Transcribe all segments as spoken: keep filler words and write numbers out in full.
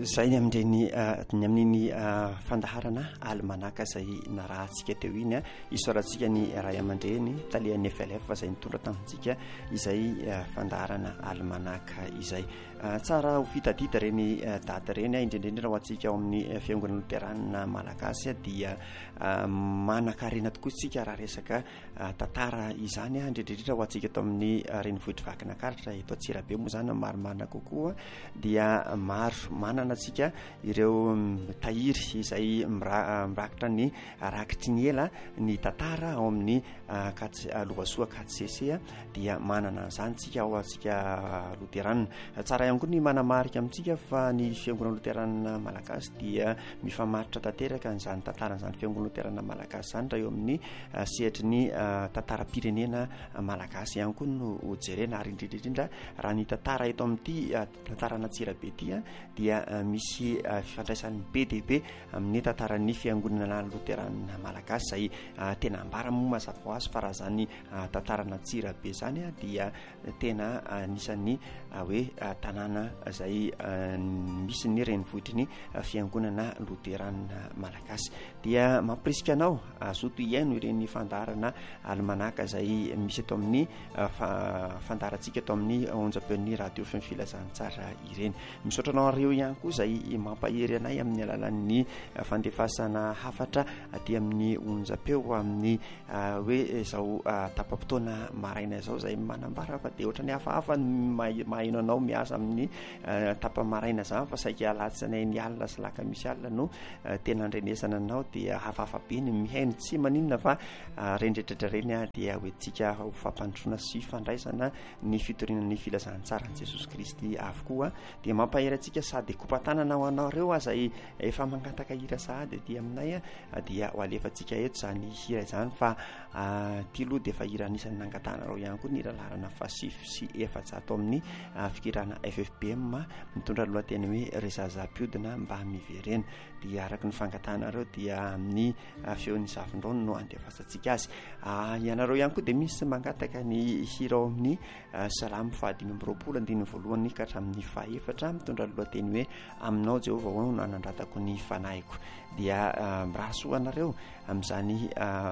zay ny amin'ireny ny amin'iny fandaharana almanaka izay narahantsika teo iny a isorantsika ny ray aman-dreny talian'ny F L F fa izay nitondra tamintsika izay fandaharana almanaka izay tsara ho fitadita reny data reny indrindrindra ho antsika ao amin'ny fiangonana luterana malagasy dia manan-karena tokoa tsika raha resaka tantara izany a indrindrindrindra ho antsika eto amin'ny renivohitra Vakinankaratra eto Antsirabe moa zany marimarina kokoa dia maro manana atsika ireo tahiry izay mirakitra ny rakitry ny ela ny tantara ao amin'ny lovasoa katsesea dia manana an'izany tsika ao atsika luterana. Tsara ihany koa ny manamarika amintsika fa ny fiangonana luterana malagasy dia mifamaritra tanteraka an'izany tantara an'izany fiangonana luterana malagasy zany raha eo amin'ny sehatra ny tantaram-pirenena malagasy ihany koa no jerena ary indrindrindrindra raha ny tantara eto amin'ity tantarana Antsirabe ity dia misy fifandraisan'ny be dia be amin'ny tantaran'ny fiangonana luterana malagasy izay tena ambara moa mazava ho azy fa raha zany tantarana Antsirabe zany dia tena anisan'ny hoe tanàna izay misy ny renivohitry ny fiangonana luterana malagasy. Dia mampirisika anao azoto iaino ireny fandaharana almanaka izay misy eto amin'ny fandaharantsika eto amin'ny onjam-peon'ny radio fm filazantsara ireny. Misaotra anao ireo ihany koa izay mampahery anay amin'ny alalan'ny fandefasana hafatra aty amin'ny onjam-peo amin'ny hoe izao tapam-potoana maraina izao izay manambara fa dia ohatran'ny hafahafa maheno anao miasa amin'ny tapa-maraina zany fa saika alatsanay ny alina sy laka misy alina no tena andrenesana anao dia hafahafa be ny mihaino tsy maninona fa rendretratra reny dia hoentsika ho fampandrosoana sy fandraisana ny fitorinan'ny filazantsara an' Jesosy Kristy avokoa. Dia mampahery antsika sady kompatanana ho anaoreo izay efa mangataka hira sahady aty aminay dia ho alefantsika eto izany hira izany fa ty aloha dia efa hira anisany nangatanareo ihany koa ny ralarana fasify sy efajato amin'ny fikirana F F B M mitondra lohateny hoe resaza-piodina mba miverena. Dia araka ny fangatanareo dia amin'ny feon'ny zavondrony no andefasantsika azy. Ianareo ihany koa dia misy mangataka ny hira ao amin'ny salamo fahadimy amby roapolo andiny voalohany ka hatramin'ny fahaefatra mitondra lohateny hoe aminao Jehova ho no anandratako ny fanahiko. Dia miraso anareo amin'izany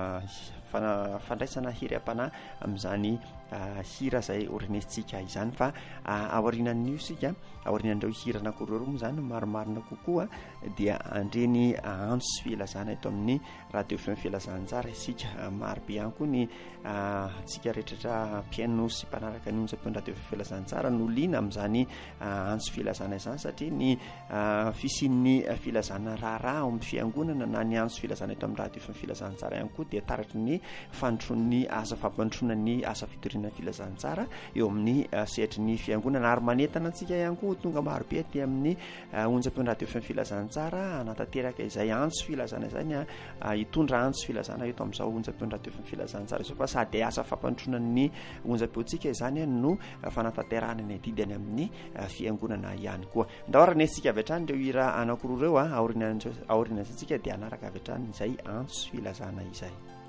fandraisana hiram-panahy amin'izany hira izay orenesintsika izany fa aorianan'io sika aorianan'ireo hira anankiroa moa zany maromarina kokoa dia andreny andro sy filazana eto amin'ny radio fm filazantsara isika marobe ihany koa ny tsika rehetratra mpiaino sy mpanaraka ny onjam-peo radio fm filazantsara no liana amin'izany andro sy filazana izany satria ny fisian'ny filazana raharaha ao amin'ny fiangonana na ny andro sy filazana eto amin'ny radio fm filazantsara ihany koa dia taratry ny fandrosoan'ny asa fampandrosona ny asa fitoriana filazantsara eo amin'ny sehatry ny fiangonana ary manentana antsika ihany koa tonga marobe aty amin'ny onjam-peo radio fm filazantsara anatanteraka izay andro filazana izany hitondra andro filazana eto amin'izao onjam-peo radio fm filazantsara izao fa sady asa fampandrosonan'ny onjam-peontsika izany no fanatanterahana ny adidany amin'ny fiangonana ihany koa. Ndaorana isika avy hatrany ireo hira anankiroa ireo aorianantsika dia anaraka avy hatrany izay andro filazana izay.